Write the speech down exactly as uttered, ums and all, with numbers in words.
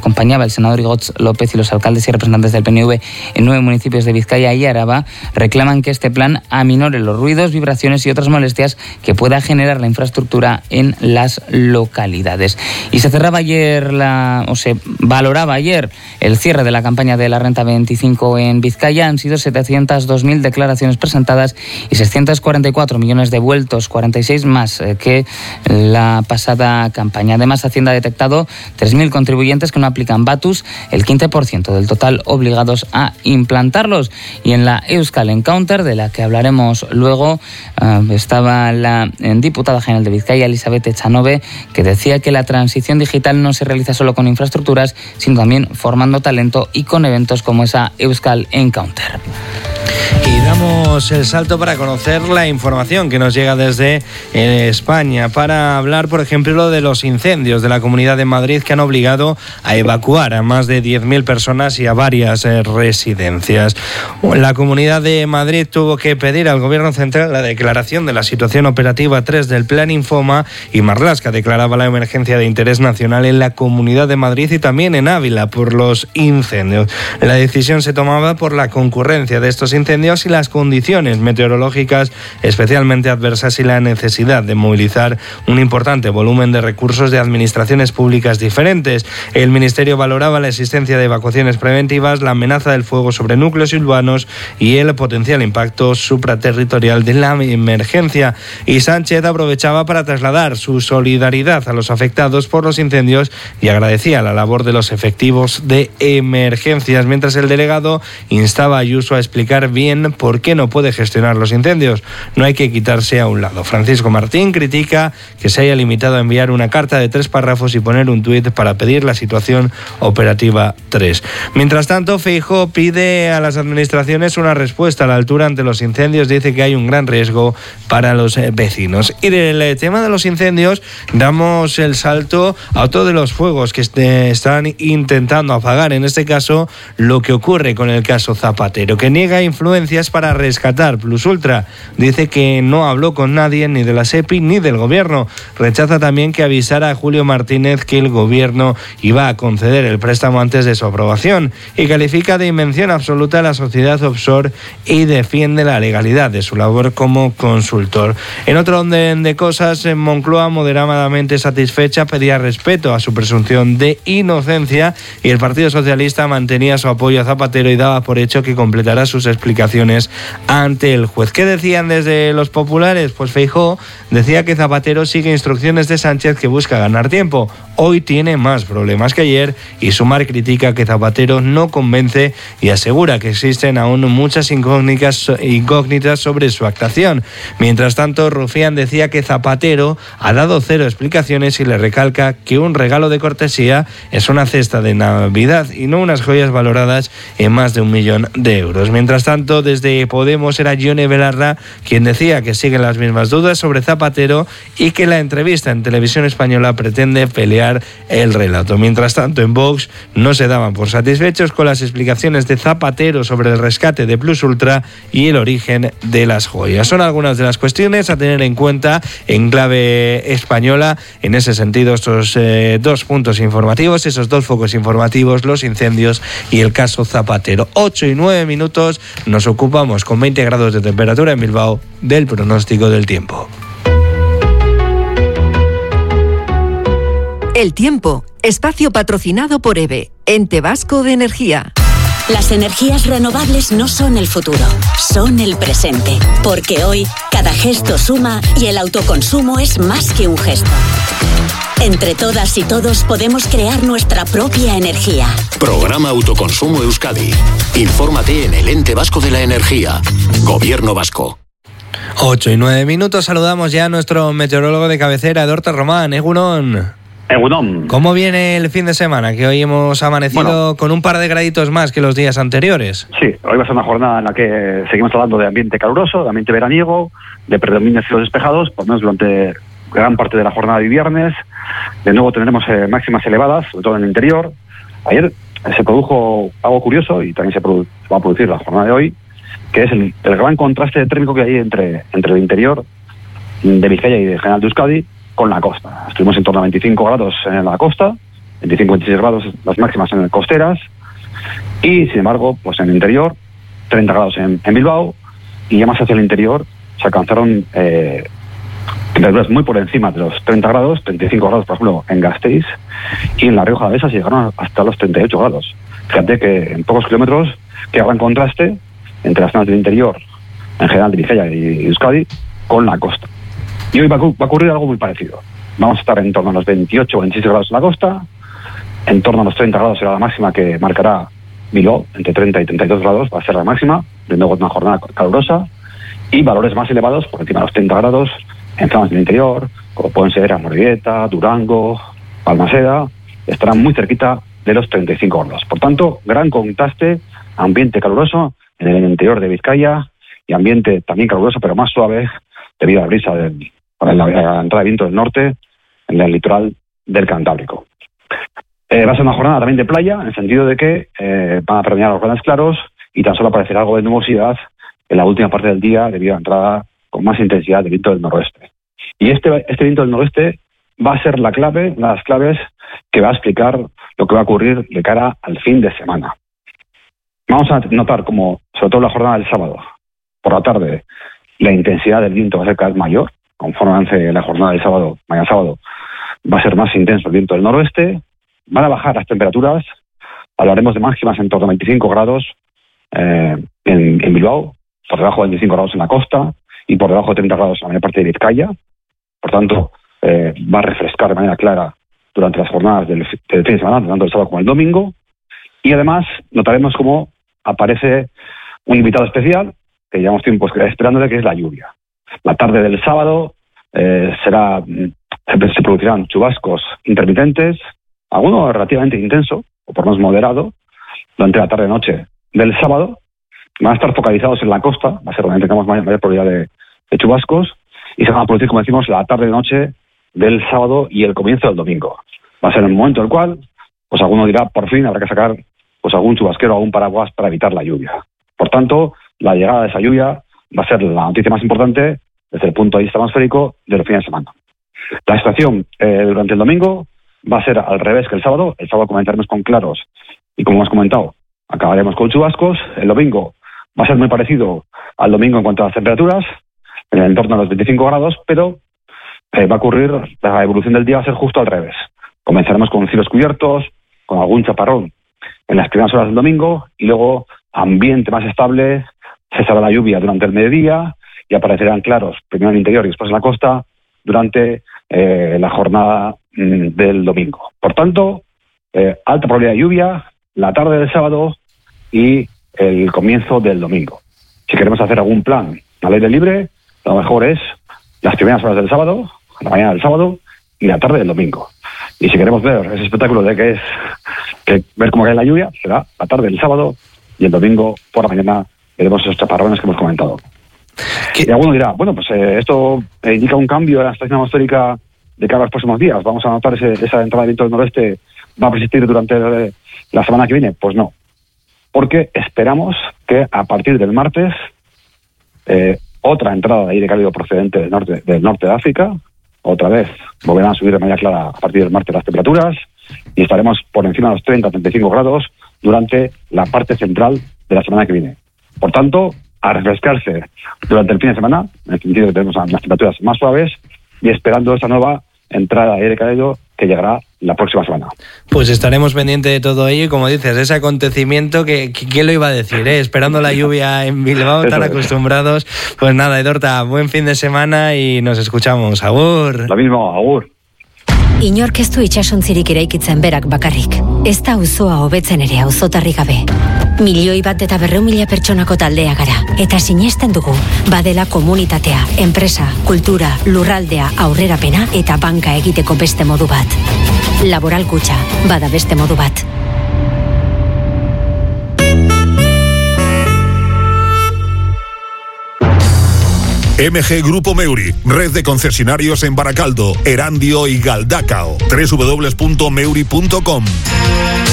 acompañaba el senador Igoitz López y los alcaldes y representantes del P N V en nueve municipios de Vizcaya y Araba reclaman que este plan aminore los ruidos, vibraciones y otras molestias que pueda generar la infraestructura en las localidades. Y se cerraba ayer, la, o se valoraba ayer el cierre de la campaña de la Renta veinticinco en Vizcaya. Han sido setecientas dos mil declaraciones presentadas y seiscientos cuarenta y cuatro millones devueltos, cuarenta y seis más que la pasada campaña. Además, Hacienda ha detectado tres mil contribuyentes que no aplican Batus, el quince por ciento del total obligados a implantarlos. Y en la Euskal Encounter, de la que hablaremos luego, uh, estaba la diputada general de Vizcaya, Elizabeth Echanove, que decía que la transición digital no se realiza solo con infraestructuras, sino también formando talento y con eventos como esa Euskal Encounter. Y damos el salto para conocer la información que nos llega desde eh, España, para hablar, por ejemplo, de los incendios de la Comunidad de Madrid que han obligado a evacuar a más de diez mil personas y a varias eh, residencias. La Comunidad de Madrid tuvo que pedir al Gobierno Central la declaración de la situación operativa tres del Plan Infoma, y Marlaska declaraba la emergencia de interés nacional en la Comunidad de Madrid y también en Ávila por los incendios. La decisión se tomaba por la concurrencia de estos incendios y las condiciones meteorológicas especialmente adversas y la necesidad de movilizar un importante volumen de recursos de administraciones públicas diferentes. El Ministerio valoraba la existencia de evacuaciones preventivas, la amenaza del fuego sobre núcleos urbanos y el potencial impacto supraterritorial de la emergencia. Y Sánchez aprovechaba para trasladar su solidaridad a los afectados por los incendios y agradecía la labor de los efectivos de emergencias, mientras el delegado instaba a Ayuso a explicar bien por qué no puede gestionar los incendios. No hay que quitarse a un lado. Francisco Martín critica que se haya limitado a enviar una carta de tres párrafos y poner un tuit para pedir la situación operativa tres. Mientras tanto, Feijóo pide a las administraciones una respuesta a la altura ante los incendios. Dice que hay un gran riesgo para los vecinos. Y del tema de los incendios damos el salto a otro de los fuegos que están intentando apagar, en este caso lo que ocurre con el caso Zapatero, que niega influencias para rescatar Plus Ultra. Dice que no habló con nadie, ni de la SEPI ni del gobierno. Rechaza también que avisara a Julio Martínez que el gobierno iba a conceder el préstamo antes de su aprobación, y califica de invención absoluta a la sociedad offshore y defiende la legalidad de su labor como consultor. En otro orden de cosas, en Moncloa, moderadamente satisfecha, pedía respeto a su presunción de inocencia, y el Partido Socialista mantenía su apoyo a Zapatero y daba por hecho que completará sus explicaciones ante el juez. ¿Qué decían desde los populares? Pues Feijóo decía que Zapatero sigue instrucciones de Sánchez, que busca ganar tiempo. Hoy tiene más problemas que ayer, y Sumar critica que Zapatero no convence y asegura que existen aún muchas incógnitas, incógnitas sobre su actuación. Mientras tanto, Rufián decía que Zapatero ha dado cero explicaciones y le recalca que un regalo de cortesía es una cesta de Navidad y no unas joyas valoradas en más de un millón de euros. Mientras tanto, desde Podemos era Yone Belarra quien decía que siguen las mismas dudas sobre Zapatero y que la entrevista en Televisión Española pretende pelear el relato. Mientras tanto, en Vox no se daban por satisfechos con las explicaciones de Zapatero sobre el rescate de Plus Ultra y el origen de las joyas. Son algunas de las cuestiones a tener en cuenta en clave española. En ese sentido, estos eh, dos puntos informativos, esos dos focos informativos, los incendios y el caso Zapatero. ocho y nueve minutos, nos ocupamos con veinte grados de temperatura en Bilbao del pronóstico del tiempo. El tiempo, espacio patrocinado por EVE, Ente Vasco de Energía. Las energías renovables no son el futuro, son el presente. Porque hoy, cada gesto suma y el autoconsumo es más que un gesto. Entre todas y todos podemos crear nuestra propia energía. Programa Autoconsumo Euskadi. Infórmate en el Ente Vasco de la Energía. Gobierno Vasco. ocho y nueve minutos, saludamos ya a nuestro meteorólogo de cabecera, Edorta Román. Egunon. Egunon. ¿Cómo viene el fin de semana? Que hoy hemos amanecido bueno, con un par de graditos más que los días anteriores. Sí, hoy va a ser una jornada en la que seguimos hablando de ambiente caluroso, de ambiente veraniego, de predominio de cielos despejados, por lo menos durante gran parte de la jornada de viernes. De nuevo tendremos eh, máximas elevadas, sobre todo en el interior. Ayer eh, se produjo algo curioso, y también se, produ- va a producir la jornada de hoy, que es el, el gran contraste térmico que hay entre, entre el interior de Vizcaya y de General de Euskadi con la costa. Estuvimos en torno a veinticinco grados en la costa, veinticinco a veintiséis grados las máximas en costeras, y sin embargo, pues en el interior, treinta grados en, en Bilbao, y ya más hacia el interior se alcanzaron eh, temperaturas muy por encima de los treinta grados, treinta y cinco grados por ejemplo en Gasteiz, y en La Rioja Alavesa se llegaron hasta los treinta y ocho grados. Fíjate que en pocos kilómetros, que gran contraste entre las zonas del interior, en general de Bizkaia y Euskadi, con la costa. Y hoy va a, va a ocurrir algo muy parecido. Vamos a estar en torno a los veintiocho o veintiséis grados en la costa, en torno a los treinta grados será la máxima que marcará Bilbao, entre treinta y treinta y dos grados va a ser la máxima, de nuevo una jornada calurosa, y valores más elevados, por encima de los treinta grados, en zonas del interior, como pueden ser Amorebieta, Durango, Balmaseda, estarán muy cerquita de los treinta y cinco grados. Por tanto, gran contraste, ambiente caluroso en el interior de Vizcaya, y ambiente también caluroso, pero más suave, debido a la brisa del, a la, a la entrada de viento del norte en el litoral del Cantábrico. Eh, va a ser una jornada también de playa, en el sentido de que eh, van a predominar los grandes claros y tan solo aparecerá algo de nubosidad en la última parte del día debido a la entrada con más intensidad de viento del noroeste. Y este, este viento del noroeste va a ser la clave, una de las claves que va a explicar lo que va a ocurrir de cara al fin de semana. Vamos a notar como, sobre todo la jornada del sábado, por la tarde, la intensidad del viento va a ser cada vez mayor. Conforme avance la jornada del sábado, mañana sábado, va a ser más intenso el viento del noroeste. Van a bajar las temperaturas, hablaremos de máximas en torno a veinticinco grados eh, en, en Bilbao, por debajo de veinticinco grados en la costa y por debajo de treinta grados en la mayor parte de Vizcaya. Por tanto, eh, va a refrescar de manera clara durante las jornadas del, del fin de semana, tanto el sábado como el domingo. Y además notaremos cómo aparece un invitado especial que llevamos tiempo esperándole, que es la lluvia. La tarde del sábado eh, será se, se producirán chubascos intermitentes, alguno relativamente intenso, o por lo menos moderado, durante la tarde-noche del sábado. Van a estar focalizados en la costa, va a ser donde tengamos mayor, mayor probabilidad de, de chubascos, y se van a producir, como decimos, la tarde-noche del sábado y el comienzo del domingo. Va a ser el momento en el cual, pues alguno dirá, por fin habrá que sacar pues algún chubasquero o algún paraguas para evitar la lluvia. Por tanto, la llegada de esa lluvia va a ser la noticia más importante desde el punto de vista atmosférico de los fines de semana. La estación eh, durante el domingo va a ser al revés que el sábado. El sábado comentaremos con claros y, como hemos comentado, acabaremos con chubascos. El domingo va a ser muy parecido al domingo en cuanto a las temperaturas, en el entorno de los veinticinco grados, pero eh, va a ocurrir, la evolución del día va a ser justo al revés. Comenzaremos con cielos cubiertos, con algún chaparrón en las primeras horas del domingo, y luego ambiente más estable, cesará la lluvia durante el mediodía y aparecerán claros, primero en el interior y después en la costa, durante eh, la jornada mm, del domingo. Por tanto, eh, alta probabilidad de lluvia la tarde del sábado y el comienzo del domingo. Si queremos hacer algún plan al aire libre, lo mejor es las primeras horas del sábado, la mañana del sábado y la tarde del domingo. Y si queremos ver ese espectáculo de que es que ver cómo cae la lluvia, será la tarde del sábado, y el domingo por la mañana veremos esos chaparrones que hemos comentado. ¿Qué? Y alguno dirá, bueno, pues eh, esto eh, indica un cambio en la estación atmosférica de cara a los próximos días. Vamos a notar ese, esa entrada de viento del noroeste va a persistir durante eh, la semana que viene. Pues no, porque esperamos que a partir del martes eh, otra entrada de aire cálido procedente del norte, del norte de África, otra vez volverán a subir de manera clara a partir del martes las temperaturas y estaremos por encima de los treinta a treinta y cinco grados durante la parte central de la semana que viene. Por tanto, a refrescarse durante el fin de semana, en el sentido de que tenemos las temperaturas más suaves, y esperando esa nueva entrada de aire cálido que llegará la próxima semana. Pues estaremos pendientes de todo ello y, como dices, ese acontecimiento que, que ¿quién lo iba a decir? Eh? Esperando la lluvia en Bilbao, tan acostumbrados. Pues nada, Edorta, buen fin de semana y nos escuchamos. Agur. Lo mismo, agur. Inork ez du itsasontzirik eraikitzen berak bakarrik. Ez da auzoa hobetzen ere auzotarri gabe. Milioi bat eta berrehun mila pertsonako taldea gara. Eta sinesten dugu, badela komunitatea, enpresa, kultura, lurraldea, aurrerapena eta banka egiteko beste modu bat. Laboral Kutxa, bada beste modu bat. M G Grupo Meuri, red de concesionarios en Baracaldo, Erandio y Galdacao. doble u doble u doble u punto meuri punto com